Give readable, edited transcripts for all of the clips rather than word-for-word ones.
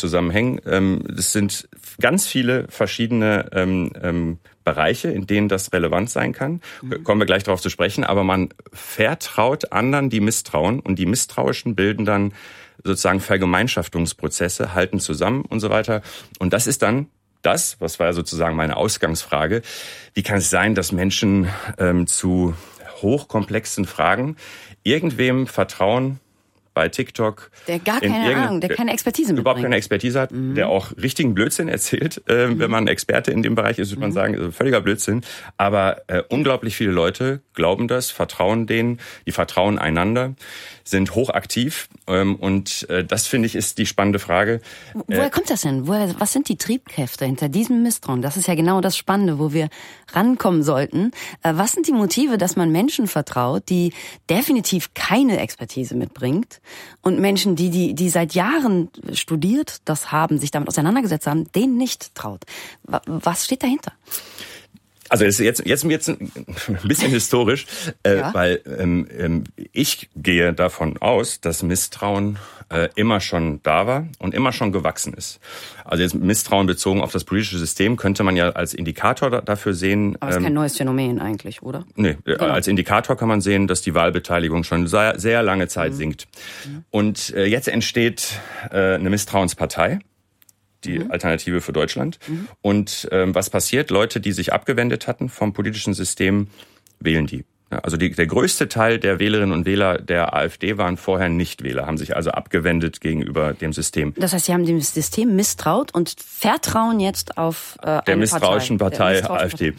zusammenhängen. Es sind ganz viele verschiedene Bereiche, in denen das relevant sein kann. Kommen wir gleich darauf zu sprechen. Aber man vertraut anderen, die misstrauen. Und die Misstrauischen bilden dann sozusagen Vergemeinschaftungsprozesse, halten zusammen und so weiter. Und das ist dann das, was war sozusagen meine Ausgangsfrage. Wie kann es sein, dass Menschen zu hochkomplexen Fragen irgendwem vertrauen, bei TikTok. Der gar keine Ahnung, der keine Expertise mitbringt. Überhaupt keine Expertise hat, der auch richtigen Blödsinn erzählt. Wenn man Experte in dem Bereich ist, würde man sagen, ist völliger Blödsinn. Aber unglaublich viele Leute glauben das, vertrauen denen, die vertrauen einander, sind hochaktiv. Und das, finde ich, ist die spannende Frage. Woher kommt das denn? Was sind die Triebkräfte hinter diesem Misstrauen? Das ist ja genau das Spannende, wo wir rankommen sollten. Was sind die Motive, dass man Menschen vertraut, die definitiv keine Expertise mitbringt? Und Menschen, die seit Jahren studiert das haben, sich damit auseinandergesetzt haben, denen nicht traut. Was steht dahinter? Also jetzt ein bisschen historisch, weil ich gehe davon aus, dass Misstrauen immer schon da war und immer schon gewachsen ist. Also jetzt Misstrauen bezogen auf das politische System könnte man ja als Indikator dafür sehen. Aber es ist kein neues Phänomen eigentlich, oder? Nee, genau. Als Indikator kann man sehen, dass die Wahlbeteiligung schon sehr, sehr lange Zeit sinkt. Und jetzt entsteht eine Misstrauenspartei. Die Alternative für Deutschland. Und was passiert? Leute, die sich abgewendet hatten vom politischen System, wählen die. Ja, also der größte Teil der Wählerinnen und Wähler der AfD waren vorher Nichtwähler, haben sich also abgewendet gegenüber dem System. Das heißt, sie haben dem System misstraut und vertrauen jetzt auf der misstrauischen Partei AfD.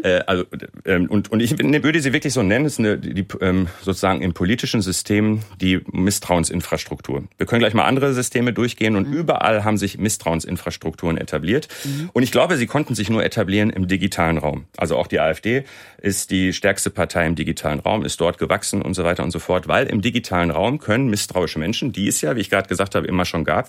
Und ich würde sie wirklich so nennen, es ist sozusagen im politischen System die Misstrauensinfrastruktur. Wir können gleich mal andere Systeme durchgehen und überall haben sich Misstrauensinfrastrukturen etabliert. Und ich glaube, sie konnten sich nur etablieren im digitalen Raum. Also auch die AfD ist die stärkste Partei im digitalen Raum, ist dort gewachsen und so weiter und so fort, weil im digitalen Raum können misstrauische Menschen, die es ja, wie ich gerade gesagt habe, immer schon gab,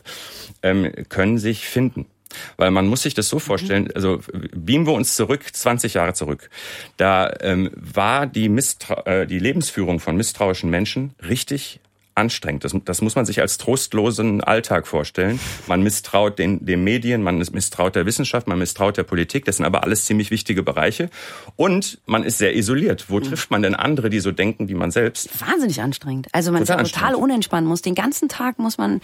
können sich finden. Weil man muss sich das so vorstellen, also beamen wir uns zurück, 20 Jahre zurück. Da war die Lebensführung von misstrauischen Menschen richtig anstrengend. Das muss man sich als trostlosen Alltag vorstellen. Man misstraut den Medien, man misstraut der Wissenschaft, man misstraut der Politik. Das sind aber alles ziemlich wichtige Bereiche. Und man ist sehr isoliert. Wo trifft man denn andere, die so denken wie man selbst? Wahnsinnig anstrengend. Also man ist ja total unentspannt, muss den ganzen Tag muss man,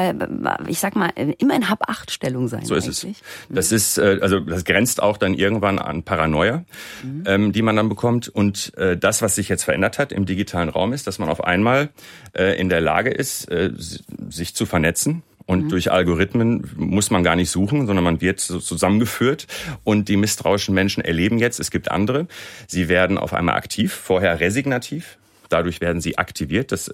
ich sag mal, immer in Hab-Acht-Stellung sein. So ist eigentlich. Das ist, das grenzt auch dann irgendwann an Paranoia, die man dann bekommt. Und das, was sich jetzt verändert hat im digitalen Raum, ist, dass man auf einmal in der Lage ist, sich zu vernetzen. Und durch Algorithmen muss man gar nicht suchen, sondern man wird so zusammengeführt. Und die misstrauischen Menschen erleben jetzt, es gibt andere. Sie werden auf einmal aktiv, vorher resignativ. Dadurch werden sie aktiviert. Das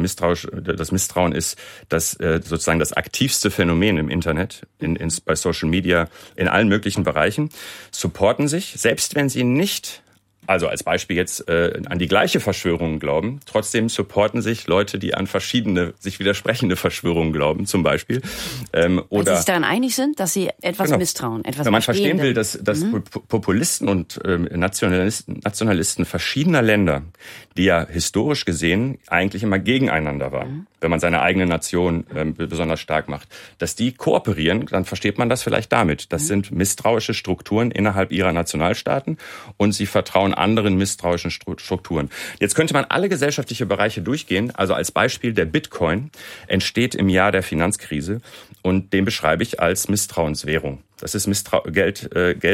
Misstrauen ist sozusagen das aktivste Phänomen im Internet, bei Social Media, in allen möglichen Bereichen. Supporten sich, selbst wenn sie nicht, also als Beispiel jetzt an die gleiche Verschwörung glauben, trotzdem supporten sich Leute, die an verschiedene, sich widersprechende Verschwörungen glauben, zum Beispiel. Weil sie sich daran einig sind, dass sie etwas misstrauen. Wenn man verstehen will, dass Populisten und Nationalisten verschiedener Länder, die ja historisch gesehen eigentlich immer gegeneinander waren, wenn man seine eigene Nation besonders stark macht, dass die kooperieren, dann versteht man das vielleicht damit. Das sind misstrauische Strukturen innerhalb ihrer Nationalstaaten und sie vertrauen anderen misstrauischen Strukturen. Jetzt könnte man alle gesellschaftliche Bereiche durchgehen. Also als Beispiel der Bitcoin entsteht im Jahr der Finanzkrise und den beschreibe ich als Misstrauenswährung. Das ist Geld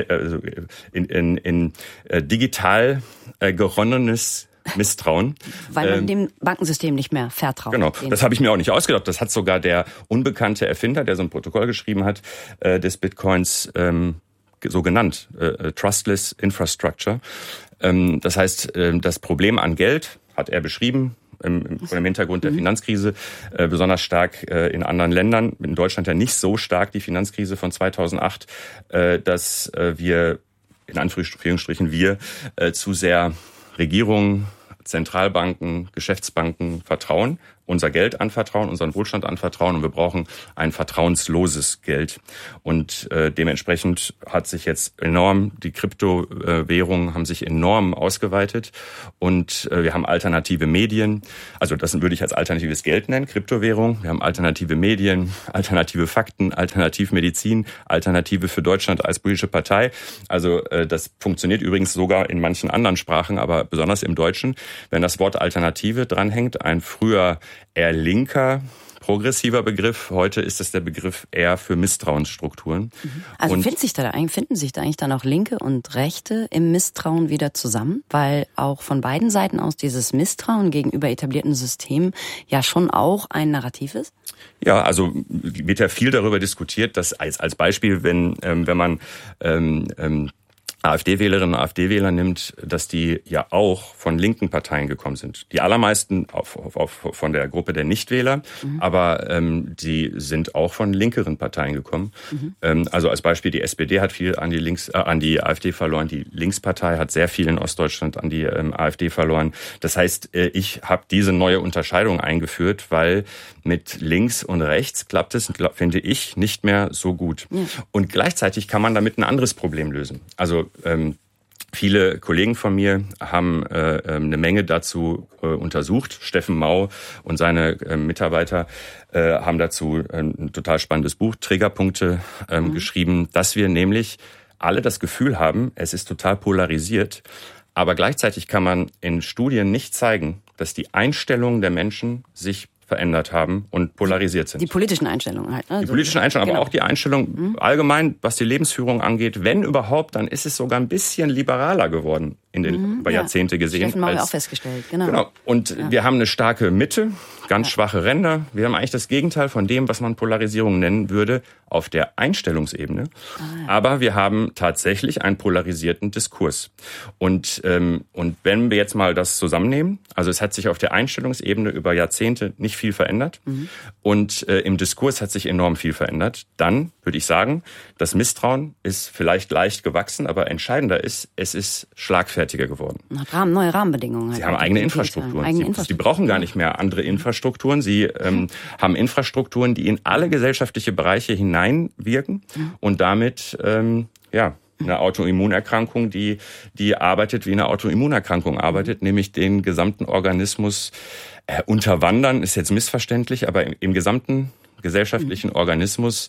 in digital geronnenes Misstrauen. Weil man dem Bankensystem nicht mehr vertraut. Genau, das habe ich mir auch nicht ausgedacht. Das hat sogar der unbekannte Erfinder, der so ein Protokoll geschrieben hat, des Bitcoins so genannt, Trustless Infrastructure. Das heißt, das Problem an Geld hat er beschrieben, vor dem Hintergrund der Finanzkrise, besonders stark in anderen Ländern, in Deutschland ja nicht so stark, die Finanzkrise von 2008, dass wir, in Anführungsstrichen zu sehr Regierungen, Zentralbanken, Geschäftsbanken vertrauen unser Geld anvertrauen, unseren Wohlstand anvertrauen und wir brauchen ein vertrauensloses Geld. Und dementsprechend hat sich jetzt enorm, die Kryptowährungen haben sich enorm ausgeweitet und wir haben alternative Medien. Also das würde ich als alternatives Geld nennen, Kryptowährung. Wir haben alternative Medien, alternative Fakten, Alternativmedizin, Alternative für Deutschland als politische Partei. Also das funktioniert übrigens sogar in manchen anderen Sprachen, aber besonders im Deutschen. Wenn das Wort Alternative dranhängt, ein früher eher linker, progressiver Begriff. Heute ist es der Begriff eher für Misstrauensstrukturen. Also finden sich da eigentlich dann auch Linke und Rechte im Misstrauen wieder zusammen? Weil auch von beiden Seiten aus dieses Misstrauen gegenüber etablierten Systemen ja schon auch ein Narrativ ist? Ja, also wird ja viel darüber diskutiert, dass als Beispiel, wenn man AfD-Wählerinnen und AfD-Wähler nimmt, dass die ja auch von linken Parteien gekommen sind. Die allermeisten von der Gruppe der Nichtwähler, aber die sind auch von linkeren Parteien gekommen. Also als Beispiel, die SPD hat viel an die AfD verloren, die Linkspartei hat sehr viel in Ostdeutschland an die AfD verloren. Das heißt, ich habe diese neue Unterscheidung eingeführt, weil mit links und rechts klappt es, finde ich, nicht mehr so gut. Ja. Und gleichzeitig kann man damit ein anderes Problem lösen. Also viele Kollegen von mir haben eine Menge dazu untersucht. Steffen Mau und seine Mitarbeiter haben dazu ein total spannendes Buch, Triggerpunkte, geschrieben, dass wir nämlich alle das Gefühl haben, es ist total polarisiert. Aber gleichzeitig kann man in Studien nicht zeigen, dass die Einstellungen der Menschen sich verändert haben und polarisiert sind. Die politischen Einstellungen halt. Ne? Die politischen Einstellungen, aber auch die Einstellung allgemein, was die Lebensführung angeht. Wenn überhaupt, dann ist es sogar ein bisschen liberaler geworden über Jahrzehnte gesehen. Steffen Mau auch festgestellt, genau. Und wir haben eine starke Mitte, ganz schwache Ränder. Wir haben eigentlich das Gegenteil von dem, was man Polarisierung nennen würde, auf der Einstellungsebene. Aber wir haben tatsächlich einen polarisierten Diskurs. Und wenn wir jetzt mal das zusammennehmen, also es hat sich auf der Einstellungsebene über Jahrzehnte nicht viel verändert und im Diskurs hat sich enorm viel verändert, dann würde ich sagen, das Misstrauen ist vielleicht leicht gewachsen, aber entscheidender ist, es ist schlagfertiger geworden. Neue Rahmenbedingungen. Sie haben eigene Infrastrukturen. Sie brauchen gar nicht mehr andere Infrastrukturen. Sie haben Infrastrukturen, die in alle gesellschaftliche Bereiche hineinwirken und damit eine Autoimmunerkrankung, die arbeitet, wie eine Autoimmunerkrankung arbeitet, nämlich den gesamten Organismus unterwandern, ist jetzt missverständlich, aber im gesamten gesellschaftlichen Organismus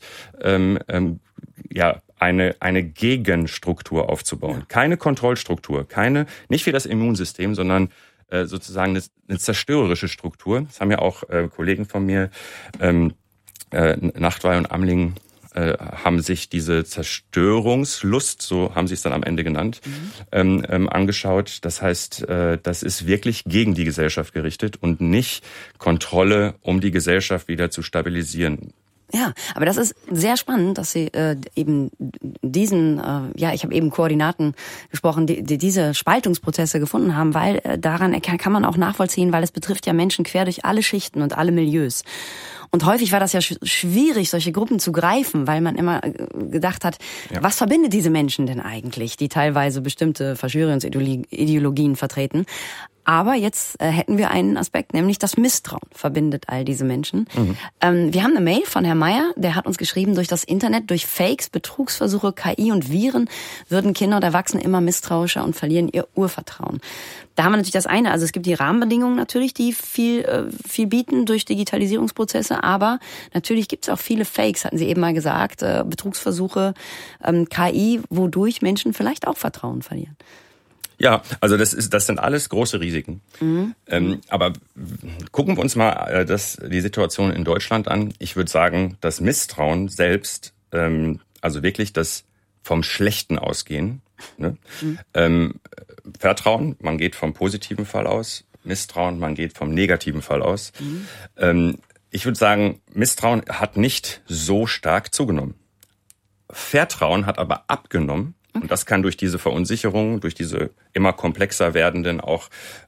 eine Gegenstruktur aufzubauen. Keine Kontrollstruktur, nicht wie das Immunsystem, sondern sozusagen eine zerstörerische Struktur. Das haben ja auch Kollegen von mir, Nachtwey und Amling, haben sich diese Zerstörungslust, so haben sie es dann am Ende genannt, angeschaut. Das heißt, das ist wirklich gegen die Gesellschaft gerichtet und nicht Kontrolle, um die Gesellschaft wieder zu stabilisieren. Ja, aber das ist sehr spannend, dass Sie eben diesen, ich habe eben Koordinaten gesprochen, die diese Spaltungsprozesse gefunden haben, weil daran kann man auch nachvollziehen, weil es betrifft ja Menschen quer durch alle Schichten und alle Milieus. Und häufig war das ja schwierig, solche Gruppen zu greifen, weil man immer gedacht hat, was verbindet diese Menschen denn eigentlich, die teilweise bestimmte Verschwörungsideologien vertreten. Aber jetzt hätten wir einen Aspekt, nämlich das Misstrauen verbindet all diese Menschen. Wir haben eine Mail von Herrn Meyer, der hat uns geschrieben, durch das Internet, durch Fakes, Betrugsversuche, KI und Viren würden Kinder und Erwachsene immer misstrauischer und verlieren ihr Urvertrauen. Da haben wir natürlich das eine, also es gibt die Rahmenbedingungen natürlich, die viel bieten durch Digitalisierungsprozesse, aber natürlich gibt es auch viele Fakes, hatten Sie eben mal gesagt, Betrugsversuche, KI, wodurch Menschen vielleicht auch Vertrauen verlieren. Ja, also das sind alles große Risiken. Aber gucken wir uns mal die Situation in Deutschland an. Ich würde sagen, das Misstrauen selbst, also wirklich das vom Schlechten ausgehen. Ne? Vertrauen, man geht vom positiven Fall aus. Misstrauen, man geht vom negativen Fall aus. Ich würde sagen, Misstrauen hat nicht so stark zugenommen. Vertrauen hat aber abgenommen. Und das kann durch diese Verunsicherung, durch diese immer komplexer werdenden auch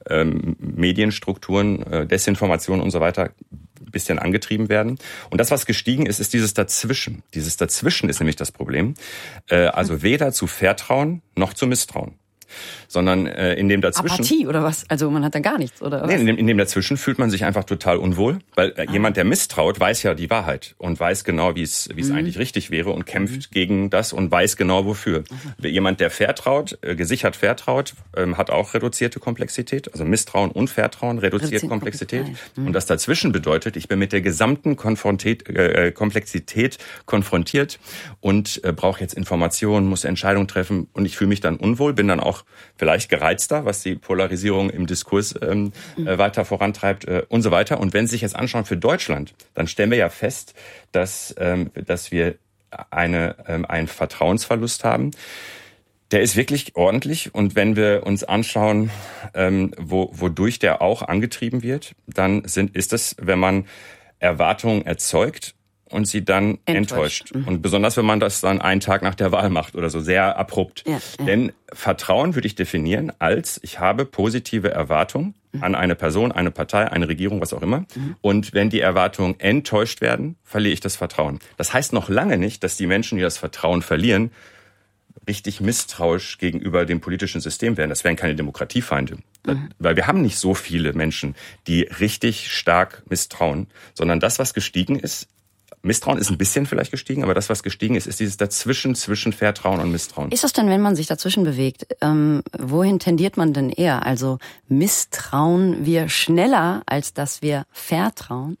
Medienstrukturen, Desinformation und so weiter ein bisschen angetrieben werden. Und das, was gestiegen ist, ist dieses Dazwischen. Dieses Dazwischen ist nämlich das Problem. Also weder zu Vertrauen noch zu Misstrauen. sondern in dem dazwischen... Apathie oder was? Also man hat dann gar nichts, oder was? Nee, in dem dazwischen fühlt man sich einfach total unwohl, weil jemand, der misstraut, weiß ja die Wahrheit und weiß genau, wie es eigentlich richtig wäre und kämpft gegen das und weiß genau, wofür. Jemand, der vertraut, gesichert vertraut, hat auch reduzierte Komplexität, also Misstrauen und Vertrauen reduziert Komplexität. Und das dazwischen bedeutet, ich bin mit der gesamten Komplexität konfrontiert und brauche jetzt Informationen, muss Entscheidungen treffen und ich fühle mich dann unwohl, bin dann auch vielleicht gereizter, was die Polarisierung im Diskurs weiter vorantreibt und so weiter. Und wenn Sie sich jetzt anschauen für Deutschland, dann stellen wir ja fest, dass wir einen Vertrauensverlust haben. Der ist wirklich ordentlich. Und wenn wir uns anschauen, wodurch der auch angetrieben wird, dann ist es, wenn man Erwartungen erzeugt und sie dann enttäuscht. Und besonders, wenn man das dann einen Tag nach der Wahl macht oder so, sehr abrupt. Ja. Denn Vertrauen würde ich definieren als, ich habe positive Erwartungen an eine Person, eine Partei, eine Regierung, was auch immer. Und wenn die Erwartungen enttäuscht werden, verliere ich das Vertrauen. Das heißt noch lange nicht, dass die Menschen, die das Vertrauen verlieren, richtig misstrauisch gegenüber dem politischen System werden. Das wären keine Demokratiefeinde. Weil wir haben nicht so viele Menschen, die richtig stark misstrauen, sondern das, was gestiegen ist, Misstrauen ist ein bisschen vielleicht gestiegen, aber das, was gestiegen ist, ist dieses Dazwischen, zwischen Vertrauen und Misstrauen. Ist das denn, wenn man sich dazwischen bewegt, wohin tendiert man denn eher? Also misstrauen wir schneller, als dass wir vertrauen?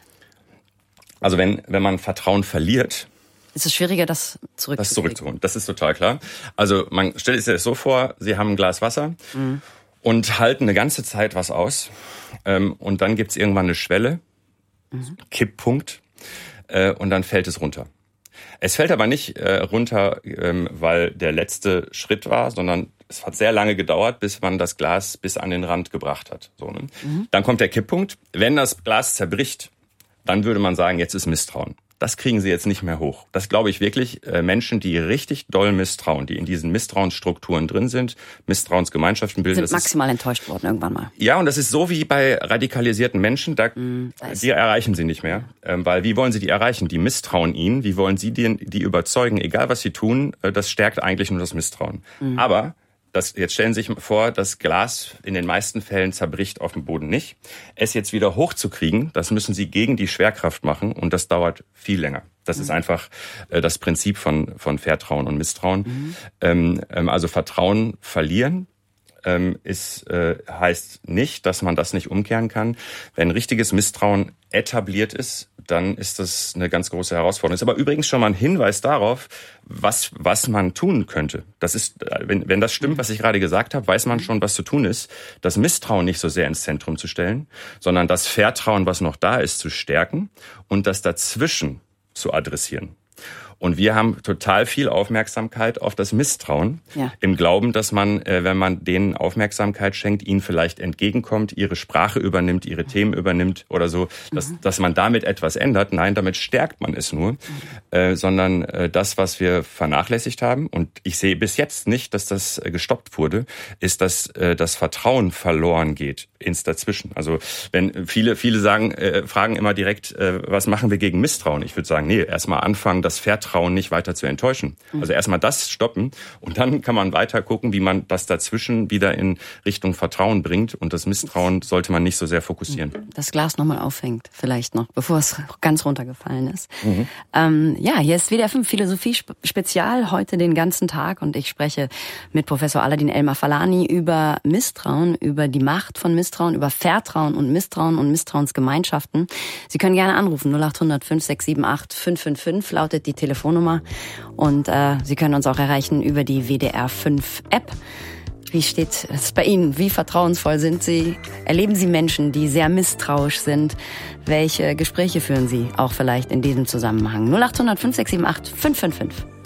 Also wenn man Vertrauen verliert, ist es schwieriger, das zurückzuholen. Das ist total klar. Also man stellt sich das so vor, Sie haben ein Glas Wasser und halten eine ganze Zeit was aus und dann gibt's irgendwann eine Schwelle, Kipppunkt, und dann fällt es runter. Es fällt aber nicht runter, weil der letzte Schritt war, sondern es hat sehr lange gedauert, bis man das Glas bis an den Rand gebracht hat. So, ne? Dann kommt der Kipppunkt. Wenn das Glas zerbricht, dann würde man sagen, jetzt ist Misstrauen. Das kriegen Sie jetzt nicht mehr hoch. Das glaube ich wirklich. Menschen, die richtig doll misstrauen, die in diesen Misstrauensstrukturen drin sind, Misstrauensgemeinschaften bilden. Sind maximal enttäuscht worden irgendwann mal. Ja, und das ist so wie bei radikalisierten Menschen, die erreichen Sie nicht mehr. Weil wie wollen Sie die erreichen? Die misstrauen Ihnen. Wie wollen Sie die überzeugen? Egal was Sie tun, das stärkt eigentlich nur das Misstrauen. Aber jetzt stellen Sie sich vor, das Glas in den meisten Fällen zerbricht auf dem Boden nicht. Es jetzt wieder hochzukriegen, das müssen Sie gegen die Schwerkraft machen und das dauert viel länger. Das ist einfach das Prinzip von Vertrauen und Misstrauen. Also Vertrauen verlieren heißt nicht, dass man das nicht umkehren kann. Wenn richtiges Misstrauen etabliert ist, dann ist das eine ganz große Herausforderung. Ist aber übrigens schon mal ein Hinweis darauf, was man tun könnte. Das ist, wenn das stimmt, was ich gerade gesagt habe, weiß man schon, was zu tun ist. Das Misstrauen nicht so sehr ins Zentrum zu stellen, sondern das Vertrauen, was noch da ist, zu stärken und das dazwischen zu adressieren. Und wir haben total viel Aufmerksamkeit auf das Misstrauen, im Glauben, dass man, wenn man denen Aufmerksamkeit schenkt, ihnen vielleicht entgegenkommt, ihre Sprache übernimmt, ihre Themen übernimmt oder so, dass man damit etwas ändert. Nein, damit stärkt man es nur, sondern das, was wir vernachlässigt haben, und ich sehe bis jetzt nicht, dass das gestoppt wurde, ist, dass das Vertrauen verloren geht ins Dazwischen. Also wenn viele fragen immer direkt, was machen wir gegen Misstrauen? Ich würde sagen, nee, erstmal anfangen, das Vertrauen nicht weiter zu enttäuschen. Also erstmal das stoppen und dann kann man weiter gucken, wie man das dazwischen wieder in Richtung Vertrauen bringt, und das Misstrauen sollte man nicht so sehr fokussieren. Das Glas nochmal auffängt, vielleicht noch, bevor es ganz runtergefallen ist. Hier ist WDR 5 Philosophie Spezial, heute den ganzen Tag, und ich spreche mit Professor Aladin Elmar-Falani über Misstrauen, über die Macht von Misstrauen, über Vertrauen und Misstrauensgemeinschaften. Sie können gerne anrufen, 0800 5678 555 lautet die Telefonnummer, und Sie können uns auch erreichen über die WDR 5 App. Wie steht es bei Ihnen? Wie vertrauensvoll sind Sie? Erleben Sie Menschen, die sehr misstrauisch sind? Welche Gespräche führen Sie auch vielleicht in diesem Zusammenhang? 0800 5678 555.